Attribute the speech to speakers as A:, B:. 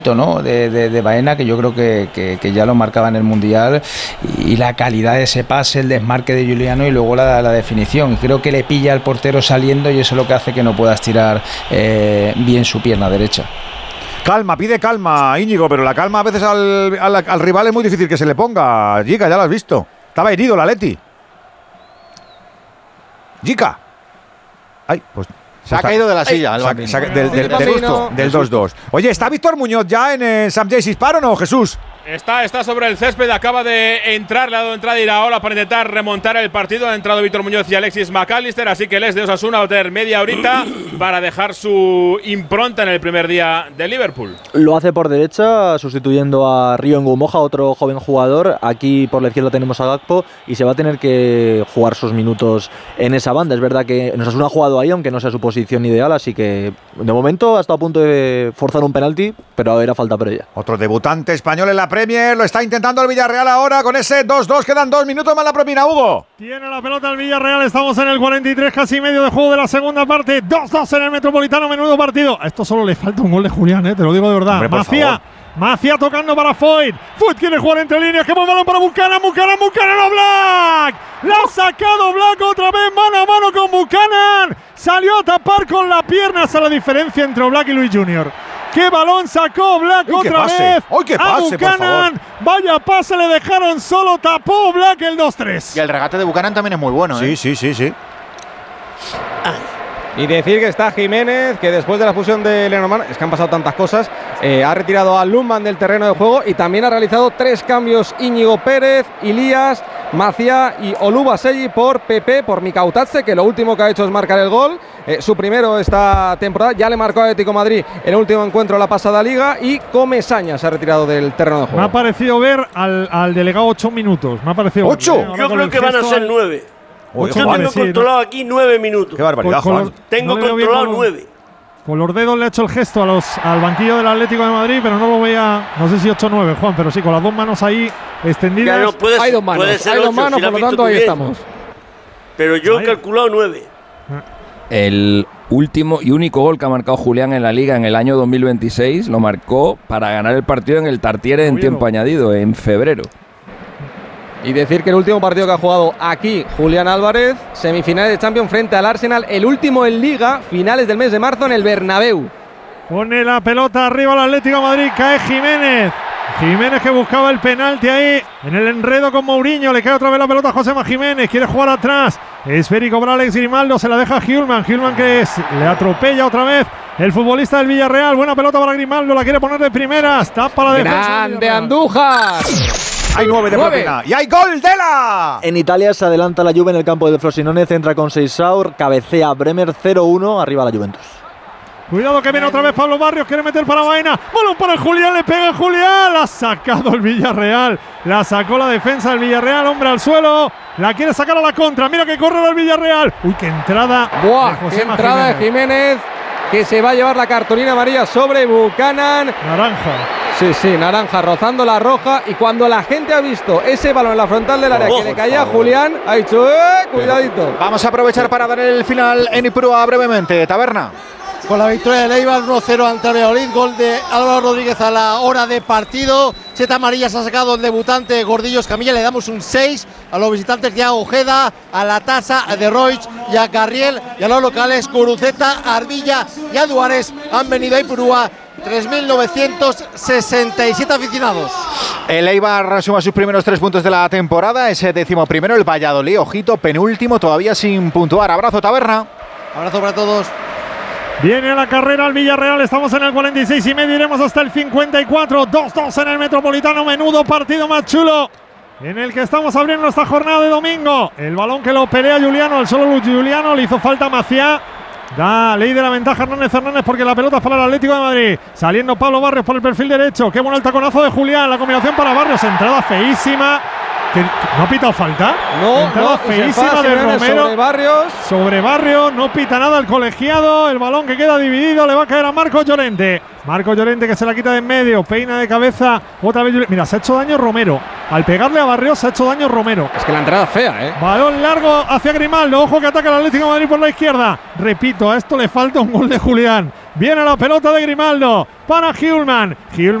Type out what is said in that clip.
A: ¿no? de Baena, que yo creo que ya lo marcaba en el Mundial, y la calidad de ese pase, el desmarque de Giuliano y luego la definición. Creo que le pilla al portero saliendo y eso es lo que hace que no pueda estirar bien su pierna derecha.
B: Calma, pide calma, Íñigo, pero la calma a veces al rival es muy difícil que se le ponga. Gica, ya lo has visto. Estaba herido el Atleti. Gica. Ay, pues...
C: Se ha caído de la silla.
B: Del 2-2. Oye, ¿está Víctor Muñoz ya en St. James's Park o no, Jesús?
D: Está sobre el césped, acaba de entrar, le ha dado entrada Iraola para intentar remontar el partido. Han entrado Víctor Muñoz y Alexis McAllister, así que Les de Osasuna va a tener media horita para dejar su impronta en el primer día de Liverpool.
E: Lo hace por derecha, sustituyendo a Río Ngumoja, otro joven jugador. Aquí por la izquierda tenemos a Gakpo y se va a tener que jugar sus minutos en esa banda. Es verdad que Osasuna ha jugado ahí, aunque no sea su posición ideal, así que de momento ha estado a punto de forzar un penalti, pero era falta por ella.
B: Otro debutante español en la Premier, lo está intentando el Villarreal ahora con ese 2-2, quedan 2 minutos más la propina, Hugo.
F: Tiene la pelota el Villarreal, estamos en el 43, casi medio de juego de la segunda parte, 2-2 en el Metropolitano, menudo partido. A esto solo le falta un gol de Julián, te lo digo de verdad. Macía tocando para Foyt. Foyt quiere jugar entre líneas. Qué buen balón para Buchanan. No, Black. La ha sacado Black otra vez mano a mano con Buchanan. Salió a tapar con la pierna. Esa es la diferencia entre Black y Luis Junior. ¡Qué balón sacó Black otra vez! ¡A Buchanan! Vaya pase, le dejaron solo. Tapó Black el 2-3.
C: Y el regate de Buchanan también es muy bueno.
B: Sí.
G: Y decir que está Jiménez, que después de la fusión de Lenormand, es que han pasado tantas cosas, ha retirado a Lundman del terreno de juego y también ha realizado 3 cambios: Íñigo Pérez, Ilías, Maciá y Olubaselli por Pepe, por Mikautatze, que lo último que ha hecho es marcar el gol. Su primero esta temporada, ya le marcó a Atlético de Madrid en el último encuentro de la pasada liga, y Comesaña se ha retirado del terreno de juego.
F: Me ha parecido ver al delegado 8 minutos. Me ha parecido
B: ¿8?
H: Yo creo que van a ser 9. Yo tengo controlado aquí 9 minutos.
B: Qué barbaridad, Juan.
H: Tengo controlado 9.
F: Con los dedos le ha hecho el gesto al banquillo del Atlético de Madrid, pero no lo veía, no sé si 8 o 9, Juan, pero sí, con las dos manos ahí extendidas.
H: Ya no,
G: hay dos manos, por lo tanto ahí estamos.
H: Pero yo he calculado 9.
I: El último y único gol que ha marcado Julián en la Liga en el año 2026 lo marcó para ganar el partido en el Tartiere en tiempo añadido, en febrero.
G: Y decir que el último partido que ha jugado aquí Julián Álvarez, semifinales de Champions frente al Arsenal, el último en Liga, finales del mes de marzo en el Bernabéu.
F: Pone la pelota arriba el Atlético de Madrid, cae Jiménez. Jiménez que buscaba el penalti ahí en el enredo con Mourinho, le cae otra vez la pelota a Josema Jiménez, quiere jugar atrás, esférico para Alex Grimaldo, se la deja a Hjulman que le atropella otra vez el futbolista del Villarreal. Buena pelota para Grimaldo, la quiere poner de primeras, tapa la defensa.
G: ¡Grande Andújar!
B: Hay 9 de propina y hay gol de la...
E: En Italia se adelanta la Juve en el campo del Frosinone, centra con Seixaur, cabecea Bremer, 0-1, arriba la Juventus.
F: Cuidado que viene otra vez Pablo Barrios, quiere meter para Baena, balón para Julián, le pega Julián, la ha sacado el Villarreal, la sacó la defensa del Villarreal, hombre al suelo, la quiere sacar a la contra, mira que corre el Villarreal, uy, qué entrada.
G: ¡Buah! ¡Qué entrada de Jiménez! Que se va a llevar la cartulina amarilla sobre Buchanan.
F: Naranja.
G: Sí, naranja, rozando la roja. Y cuando la gente ha visto ese balón en la frontal del área que le caía a Julián, ha dicho, cuidadito.
C: Vamos a aprovechar para dar el final en Ipurúa brevemente. Taberna.
J: Con la victoria del Eibar 1-0 ante el Valladolid, gol de Álvaro Rodríguez a la hora de partido. 7 amarillas ha sacado el debutante Gordillos Camilla, le damos un 6 a los visitantes de Ojeda, a la Tasa, a De Roig y a Carriel, y a los locales Guruceta, Ardilla y a Duares han venido a Ipurúa. 3.967 aficionados.
C: El Eibar suma sus primeros 3 puntos de la temporada, ese 11º, el Valladolid, ojito, penúltimo, todavía sin puntuar. Abrazo, Taberna.
J: Abrazo para todos.
F: Viene a la carrera el Villarreal, estamos en el 46 y medio, iremos hasta el 54, 2-2 en el Metropolitano, menudo partido más chulo en el que estamos abriendo esta jornada de domingo. El balón que lo pelea Giuliano, el solo Giuliano, le hizo falta Maciá. Da ley de la ventaja Hernández porque la pelota es para el Atlético de Madrid. Saliendo Pablo Barrios por el perfil derecho. Qué bueno el taconazo de Julián, la combinación para Barrios, entrada feísima. ¿No ha pitado falta?
G: No,
F: feísima de Romero sobre Barrios, no pita nada el colegiado, el balón que queda dividido le va a caer a Marcos Llorente que se la quita de en medio, peina de cabeza otra vez. Mira, se ha hecho daño Romero, al pegarle a Barrios se ha hecho daño Romero.
G: Es que la entrada es fea,
F: Balón largo hacia Grimaldo, ojo que ataca el Atlético de Madrid por la izquierda. Repito, a esto le falta un gol de Julián. Viene la pelota de Grimaldo para Hjulmand.